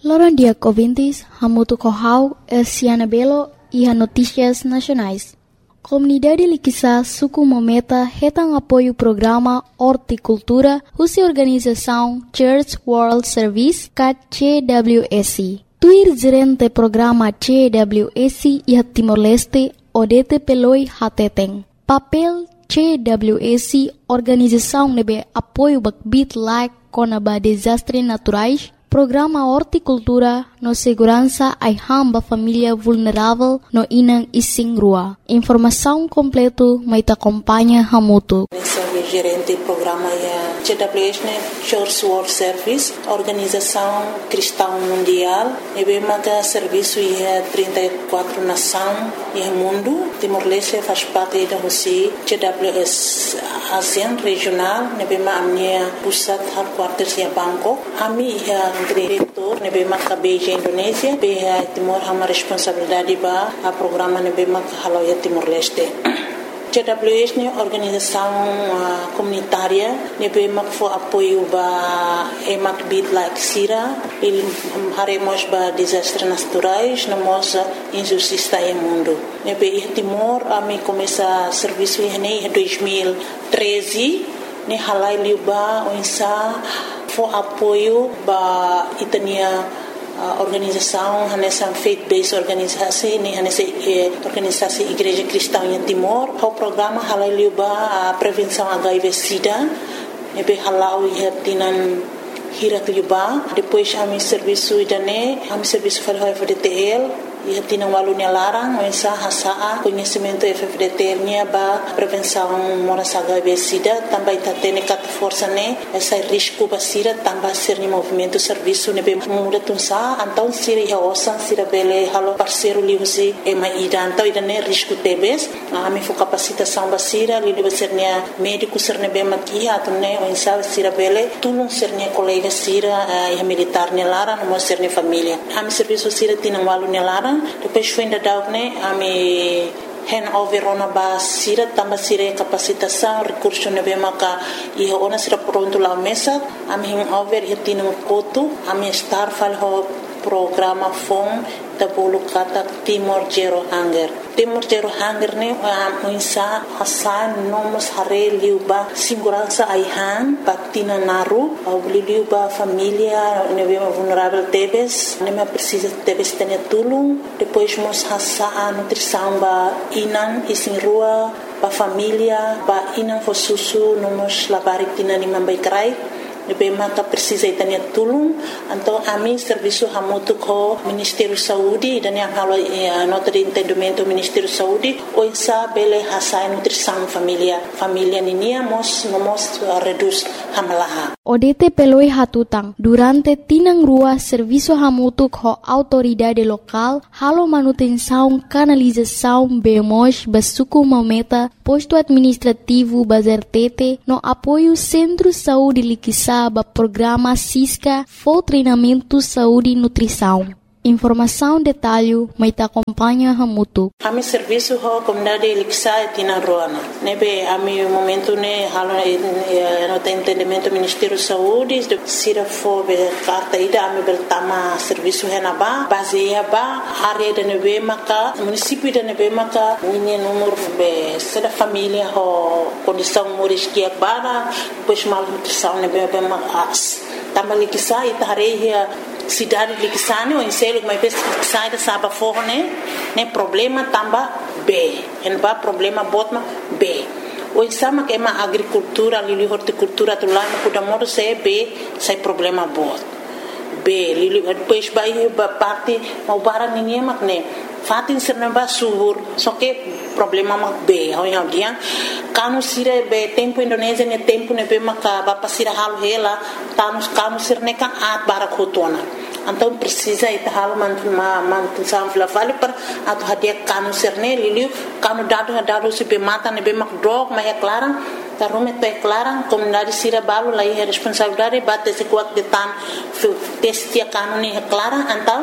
Loran dia ouvintes, Hamutu Kohau, Siana Belo e a Notícias Nacionais. Comunidade Liquissa Suku Mometa retang apoio programa Horticultura, Russa Organização Church World Service, CWSC. Tuir gerente programa CWSC e Timor-Leste, Odete Peloi Hateteng. Papel CWSC, organização nebe apoio bakbit like conaba desastres naturais, programa Horticultura no segurança ai hamba família vulnerável no inang ising rua. Informação completo mai ta acompanha Hamutu. Gerente programa é CWS, Church World Service, Organização Cristã Mundial, e bem maga serviço é 34 nações e mundo. Timor-Leste faz parte da Rússia, CWS ASEAN regional, e bem maga minha pusat headquarters é Bangkok. Ami é diretor, e bem maga Beijing Indonésia, bem Timor hama responsabilidade ba a programa e bem maga halau é Timor-Leste. CWS é organização comunitária, nebe for apoio ba emak bit like sira, ele haremos ba desastres naturais, namos injustiça em mundo. Nebe Timor ami começa serviço em 2013, ne halai liuba onsa for apoio ba itania organização nessa faith-based organização nessa organização Igreja Cristã em Timor. O programa halal liuba a prevenção HIV/SIDA, nebe halal tinan hirat liuba. Depois ami serviço idane, ami serviço FDTL. E tinha walunya larang, mensa hasa conhecimento FFDT nya ba prevenção moras HIV/SIDA, também tatene kat força ne essa risco basira também ser ni movimento serviço ne be muda tunsa então sira ya osan sira bele halo parceiro liusi e maida então idane risco tebes ami fo capacitação basira li deve ser nya médico ser ne be maki atune mensa sira bele tulung ser nya colega sira e militar ne larang mo ser ne família ami serviço sira tinha walunya larang. Depois foi ainda dar ami handover ona ba sira tamba sira capacitação recurso nebe maka e ona sira pronto lá mesa ami handover hetina koto ami star fal ho programa fon da bolu kata Timor Zero Hunger. Timor Zero Hunger ne muinsa hasan nomos hare liuba segurança aihan patina naru au liuba família nebe vulnerável tebes nema precisa tebes tenia tulung depois mos hasa nutrição ba inan isin rua ba família ba inan fo susu nomos labarik tina ni mambai krai nebe maka precisa itania tulung então ami serviço hamutu ko Ministério Saúde dan yang halo nota de entendimento Ministério Saúde o isa bele hasa nutrição família ninia mos reduz hamalaha. Odete peloi hatutang durante tinang rua serviço hamutu ko autoridade local halo manutenção canalização bemos basuku mometa posto administrativo bazar tete no apoio Centro Saúde Liquissa ba programa Cisca for treinamento saúde e nutrição. Informação detalhe mai ta acompanha Hamutu. Ami serviço ho comunidade Liquissa tina roana. Nebe ami momento ne halo no entendimento Ministério Saúde sira fo be carta ida ami beltama serviço henaba baseia ba área de nebe maka município de nebe maka minha número be sera família ho condição moris que bara depois mal nutrição nebe be mas também Liquissa itareia cidade de Liquissane ou em selo mas sai da saba forne né problema tamba B en ba problema botma B o sama que ma agricultura lili horticultura tu lá no kudamoro se B sai problema bot B lili depois vai ba parte mau barang ninguém mak ne fatin serna ba subur só que problema mak B ao yang dia kanu sire be tempo Indonésia ne tempo ne be maka ba pasira halu hela kanu sirne kan at barakotona então precisa ita halu mantusam flavali per atu hadia kanu sirne liliu kanu dado se be mata ne be mak drog ma é clara tarume to é clara comunidade sira balu lá é responsabilidade bate se kuat de tan testia kanu ne é clara então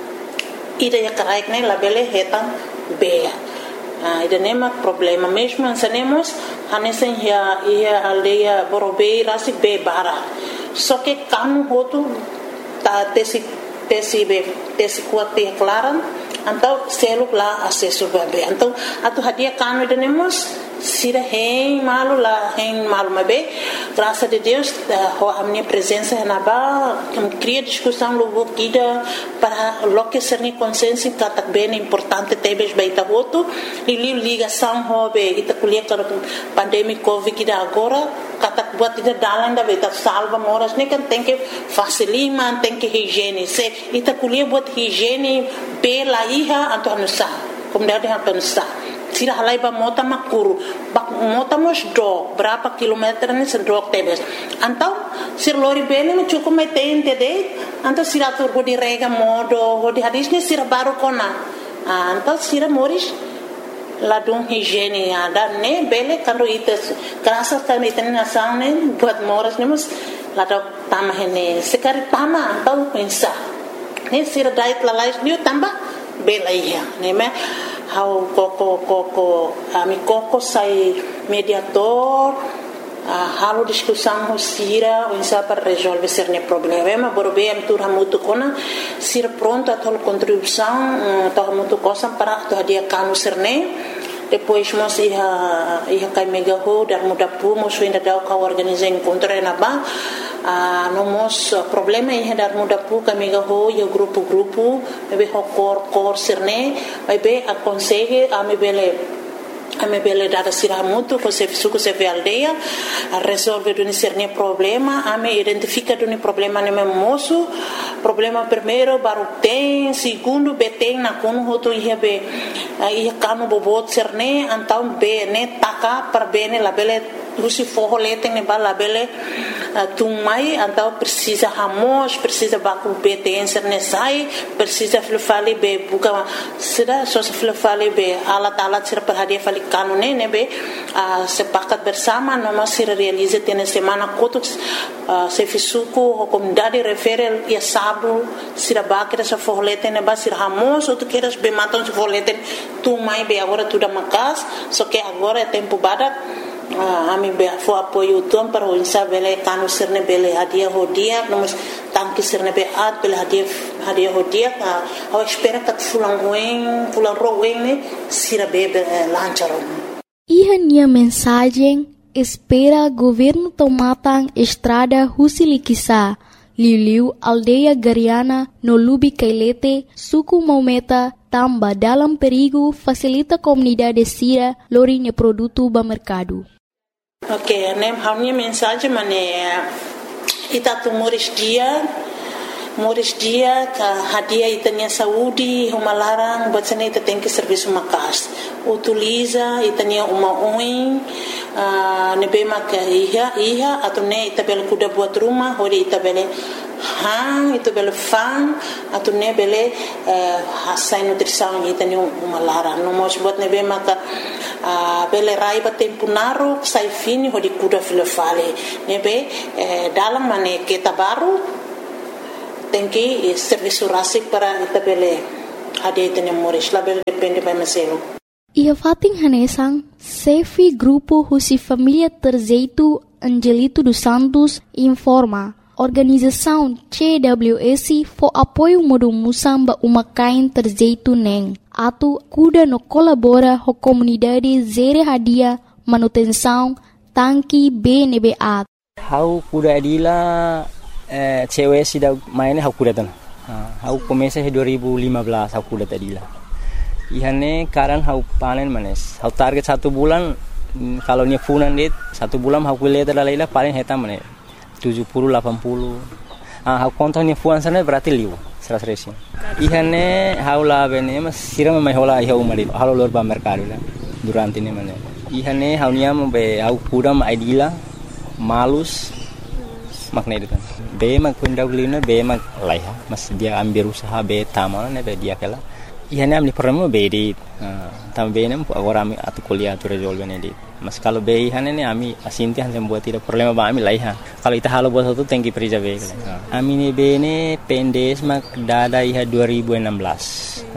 ida ya karaik ne labele hetan be ida nema problema mesmo ansanemos hanesen ia aldeia Borobei rasi be bara só que kanu hotu ta tesi tesi kuat te klaran então selo lá acesso bebê então atu hadia kanu denemos sira hein malu mabe graças a Deus a minha presença na ba cria discussão logo kida para loque ser ni consciência que bem importante tebes baita voto e ligação hobe ita kuliah para pandemia covid kida agora kata buat ida dalang da baita salva moras ne kan tem que facilima tem que higiene se ita kuliah buat higiene pela iha atau nusa como deve atau nusa sira halai ba mota makuru ba mota mos do berapa kilometer ni sedok tebes antau sir lori bene me cukup me tente de antau sira tur di rega modo di hadis ni sira baru kona antau sira moris ladung higiene ada ne bele kando ites kerasa kan iten nasang ne buat moras ne mus ladok tamah ne sekari tama antau pensa ne sira dait lalais ni tambah bela iya ne me how koko ami koko sai mediator halo discussão sira o insa para resolver cerne problema borbe am tur hamutu kona sira pronto a tol contribuição to hamutu cosa para to dia kanu cerne depois nós ia kai mega ho dar muda pu mos ainda dá o organizar encontro na ba nomos problema ia dar muda pu kai mega ho yo grupo be ho cor cerne vai be aconselhe a me bele dada sira muito com se suco se ve aldeia resolve do cerne problema a me identifica do problema ne moço problema primeiro baru tem segundo beteng na kono hoto ia be ia kanu bobot cerne antau be ne taka per bene la bele rusi forro leteng ne bala bele tumai antau precisa hamos precisa baku beteng cerne sai precisa flefale be buka sida so flefale be alat sira per hadia fali kanu ne be sepakat bersama noma sira realize tene semana kotuk se fisuku comunidade refere ia sabu sira bakira sa forlete ne ba sira hamos ou tu queres be matam se forlete tu mai be agora tu da makas só que agora é tempo badak ami be fo apoio tom para o insa bele kanu sirne bele hadia hodia nomos tanki sirne be ad bele hadia hodia a espera que fulan roen ne sira be lancharo Ihania mensagem espera governo tomatan estrada Husilikisa Liu aldeia Gariana no Lubi Kailete suku Maumeta tamba dalam perigo facilita comunidade sira lorinha produto ba mercado. Ok, nem a minha mensagem mané itatu moris dia ka hadia itanya saúde uma larang batsane ita tem que serviço makas utiliza itanya uma oin nebe maka iha atau ne ita bel kuda buat rumah hori ita bele ita bele fan atau ne bele hasai nutrição itanya uma larang no mos buat nebe maka bele rai ba tempo naro sai fini hori kuda filefale nebe dalam mane kita baru tem que serviço rásico para itabele hadia itanya moris label depende by maselo. Ia fating hanesang Sefi Grupo Husi Família Terzeito Angelito dos Santos informa organização CWS for apoio modo musamba uma kain terzeito neng atu kuda no colabora ho comunidade zere hadia manutenção tanki BNBA. How kuda adila cewek sudah mainnya aku datang. Aku komesa 2015 aku datang dila. Ihane karan aku panen manes. Aku target 1 bulan kalau nya funan dit 1 bulan aku lihat adalah paling heta manes 70 80. Aku kontonnya fuan sana berarti liu 100. Ihane haula bene mas siram mai hola iha umarit. Halo lor ba mercado la durante ini manes. Ihane haunya be aku kuda ma idila malus makna itu kan be mak pendahulunya be mak laiha mas dia ambil usaha be taman be dia kala ihane amni problema be di tambe nem agora ami atu kuliah tu resolve ne mas kalau be ihane ne ami asinti han buat tidak problema ba ami laiha kalau ita halo buat satu tengki perija be ami ne be ne pendes mak dada iha 2016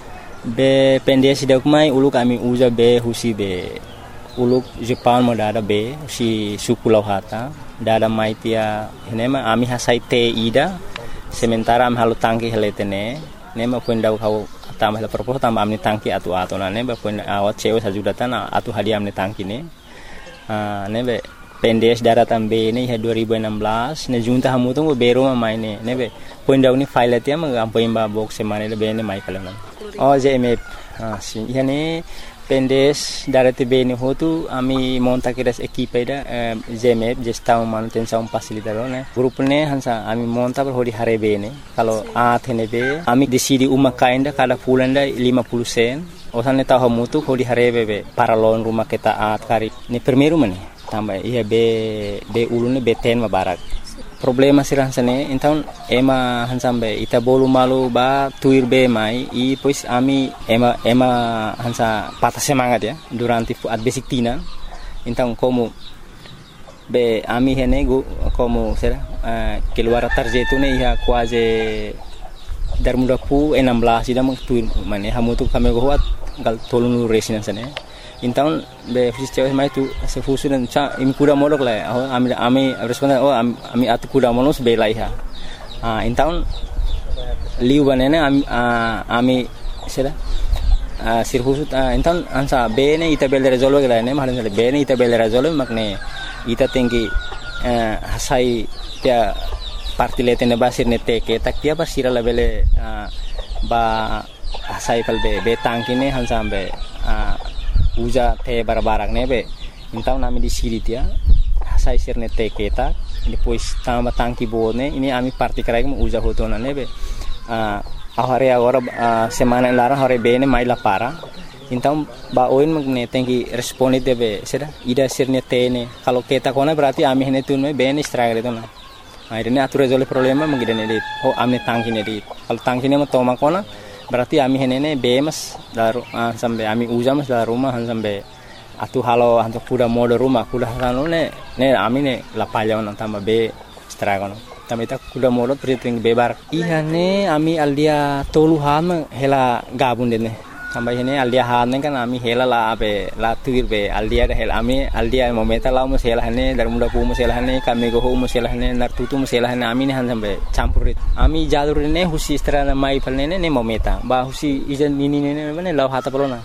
be pendes dak mai ulu kami uza be husi be uluk Jepang mo dada be si suku lauhata dada maitia henema ami hasai te ida sementara am halu tangki heletene nema pun dau kau tambah la propos tambah amni tangki atu na neba pun awat cewe sajudatan atu hadiah amni tangki ne nebe pendes daratan B ni 2016 ne junta hamu tu bero ma maine nebe pun dau ni file tia ma ampoin ba box semane le bene mai kalan JMF si yani pendes darati B ni hotu ami monta kiras equipe da JMF gestão manutenção facilitador ne grupo ne hansa ami monta per hodi hare B ne kalau athene be ami decidi uma kainda kada pulanda 50 sen osan ne tahu mutu hodi hare be para loan rumah kita kari ni primeiro mane tambah iya be ulune B10 ma barak problema sirah sane então ema hansambe ita bolu malu ba tuir be mai e pois ami ema hansa patah semangat ya durante at basic tina então como be ami hene como será keluar tarjetu ne ia quase dar muda pu 16 ida mang tuir mane hamu tu kami goat gal tolunu resina sane então be fisiceu mai tu se fusunan cha imi kuda molok la ami responda ami atu kuda molos be la iha então liu banene ami sera sirhusut então ansa bene ita bel resolve la ne mahalan bene ita bel resolve makne ita tinggi hasai dia partilete ne basir ne teke tak dia basira la bele ba hasai pal be tangkine hansambe uja te barbarak nebe então nami di siri dia sai sirne te keta depois tamba tangki bone ini ami parti karai mu uja hotona nebe ahare agora semana lara hore bene mai la para então ba oin magne tenki responde debe sera ida sirne tene kalau keta kona berarti ami hene tunme bene stragre tona akhirnya atu resolve problema mengidene dit amne tangki ne dit kalau tangki ne toma kona berarti ami henene bemas daru sampai ami uja mas dalam rumah sampai atu halo hantu kuda mode rumah kuda halo ne ami ne lapaya on tambah be stragon tambah ita kuda mode priting bebar ihane ami aldia toluhan hela gabun dene tambah ini aldia han kan ami hela la be la tuir be aldia da hela ami aldia momenta la mo hela hane dar muda pu mo hela hane kami go mo hela hane nar tutu mo hela hane ami ne han sampai campurit ami jalur ne husi strana mai palne ne momenta ba husi ijan nini ne ne law hata pelona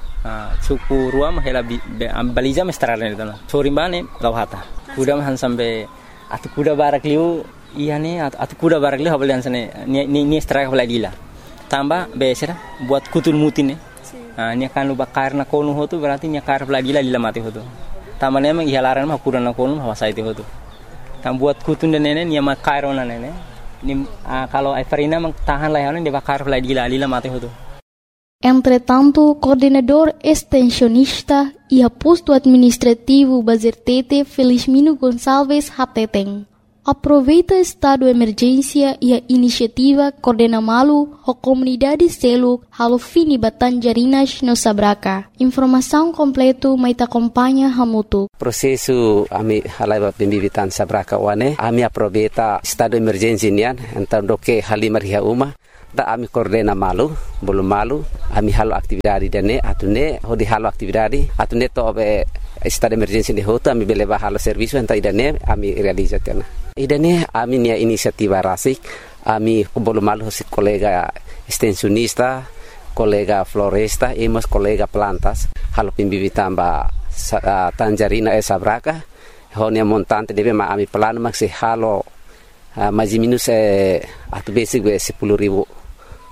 suku ruam hela baliza mestrana ne tana sorimane law hata kuda han sampai atu kuda barak liu ihane atu kuda barak liu habalian sane ni straka baladila tambah besera buat kutul mutin nya kan lu bakar na konu hotu berarti nya kar lagi lila mati hotu tamane emang ihalaran mah kurang na konu hawa saiti hotu tam buat kutun dan nene nya makar ona nene ni kalau Everina mang tahan layanan dia bakar lagi lila mati hotu. Entretanto, coordenador extensionista e aposto administrativo Bazertete Felizmino Gonçalves Hateteng aproveita estado de emergência e a iniciativa Coordena Malu a comunidade selo halo fini Batanjarinas no Sabraca. Informação completo mai te acompanha Hamutu. Prosesu ami halai pembibitan Sabraca wane ami aproveita estado de emergência nian então doke halimar hia uma da ami Coordena Malu belum malu ami halo aktividade dane atune hodi halo aktividade atune to be estado de emergência de hoto ami beleva halo serviço então idane ami realizatena idane ami nia inisiativa rasik ami belum malu si kolega extensionista kolega floresta emos kolega plantas halo pembibitan ba Tanjarina Sabraca honia montante debe ma ami plan maksi halo mais minus atu basic 10.000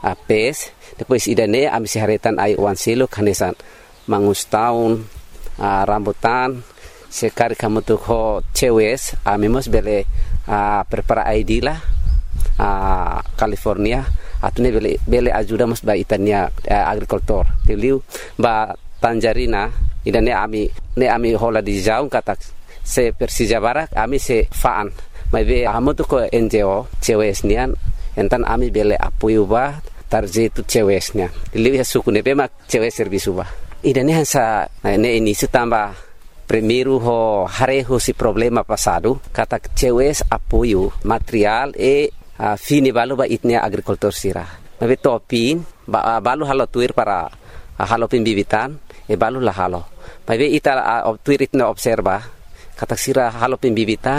PS depois idane ami seharetan ai wan selo kanesan mangus tahun rambutan sekali kamu tuh ho cewes ami mos bele prepara ID lah California atune bele ajuda mos ba itania agricultor teliu ba Tanjarina idane ami hola di jaung kata se Persija Barak ami se faan mai be amu tuh ko NGO cewes nian entan ami bele apoio ba tarjetu cewesnya liu ya suku ne bema cewes servisu ba idane hansa ne ini setambah primeiro ho hareho si problema passado kata cewes apoio material fini balu ba itnia agricultor sira mabe topin ba balu halo tuir para halo pembibitan balu la halo mabe ita tuir itna observa kata sira halo pembibitan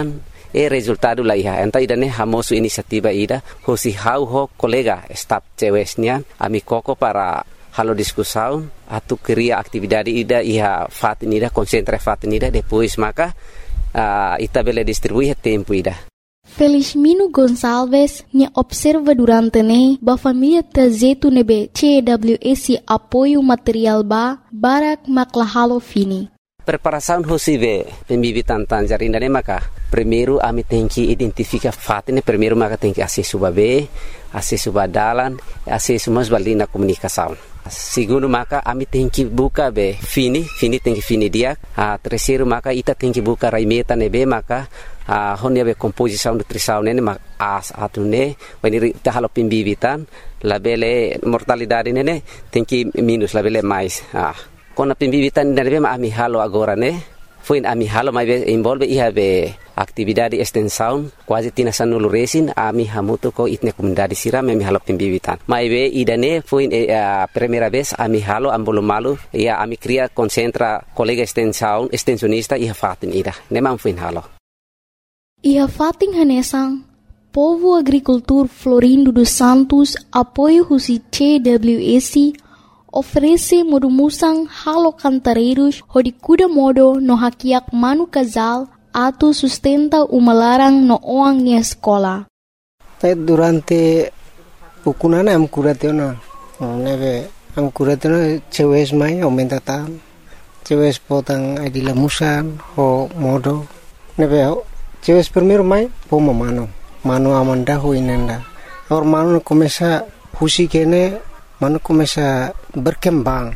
resultado la iha enta idane hamosu inisiativa ida hosi hau ho kolega staf cewesnya ami koko para halo discussão atu cria atividade ida iha fatin ida concentra fatin ida depois maka ita bele distribuir tempo ida. Felizmino Gonçalves ne observa durante ne ba família trazetu nebe CWS apoio material barak maklahalo fini. Preparação hosive pembibitan tanjar indane maka primeiro ami tem que identificar fatin primeiro maka tem que acesso babe acesso badalan acesso mas balina comunicação. Segundo maka ami tem que buka be fini tem que fini dia. Terceiro maka ita tem que buka raimeta nebe maka honya be composição nutrição nene mak atune when ita halo pembibitan labele mortalidade nene tem que minus labele mais. Kona pembibitan nene be ami halo agora ne foi ami halo mai be involve iha be atividade extensão quase tina sanulu resin ami hamuto ko itne comunidade siram ami halo pembibitan mai be idane foi primeira vez ami halo ambolo malu ia ami cria concentra colega extensionista iha fatin ida nemam foi halo iha fatin hanesang Povo Agricultor Florindo dos Santos apoio husi CWS oferece modumusang halo cantareiros hodi kuda modo no hakiak manu casal atau sustenta umalarang no oang ni escola. Durante pukunana am kuratena nebe am kuratena cewes mai aumenta tan cewes potang adila musan ho modo nebe cewes primero mai pomo mano amanda ho inenda or mano começa husi kene mano começa berkembang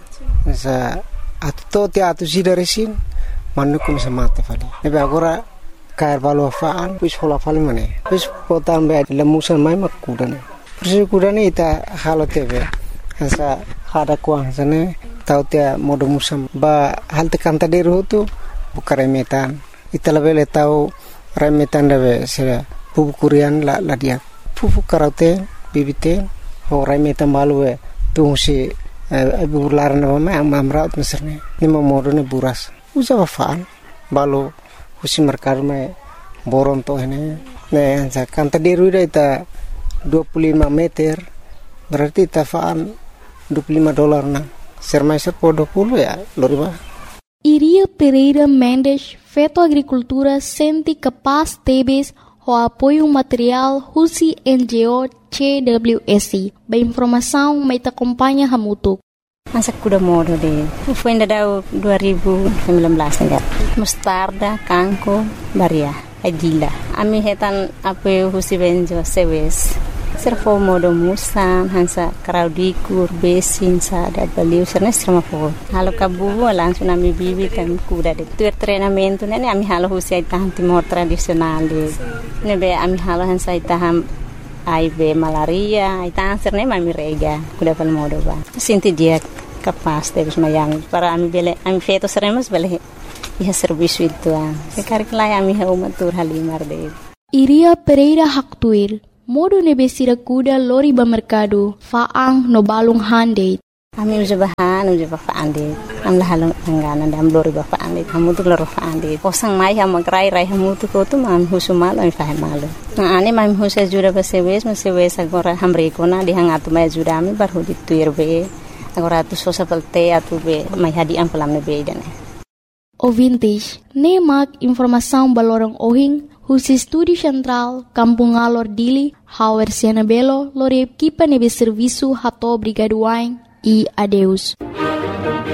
sa atto te atu sidaresin mano começa mate fali nebe agora cair valo faan pis hola fali mane pis potan be lemusan mai makudane persi kudane ita halo tebe sa hada kuang sane tau te modo musam ba halte kanta deru tu bukare metan ita lebele tau remetan debe sera pupu kurian la dia pupu karate bibite ho remetan balu tu si burlaran nama amraut meserne ni modo ne buras usa faan balu husi merkar me boron to ini ne ansa kanta deru ita 25 meter berarti tafaan $25 na sermaiser po 20 ya loriba. Iria Pereira Mendes feto agricultura senti capaz tebes o apoio material husi NGO CWS ba informação mai ta acompanha hamutuk. Masa kuda modo de foi ainda dau 2019 enggak mustarda kangko baria adila ami hetan apoio husi benjo sewes servo modo musan hansa kraudikur besin sada baliu serna strama po halo kabu langsung ami bibi kan kuda de tuer treinamento nene ami halo husi taham timor tradisional de nebe ami halo hansa taham aibe malaria itang serne mami rega kuda pal modo ba sinti dia capaz de mayang para ami bele ami feto seremos bele iha serviço itu sekarang lai ami ha umatur halimar de Iria Pereira Haktuir modo nebe sirakuda lori ba mercado faang no balung hande ami uja faang de am la halong angana dam lori ba faang de kamu tu lor faang de posang mai ha magrai rai hamu tu ko tu mam husumal ai faham malu na ani mam husa jura ba sewes agora hamre kona di hangatu mai jura ami bar hodi tuirbe agora tu sosa pelte atu be mai hadi am pelam nebe idane Ouvintes, nemak informação balorong ohing husi Estúdio Central, Kampung Alor Dili, Hauer Sianabelo, lore equipa nebe serviço hato brigaduain e adeus.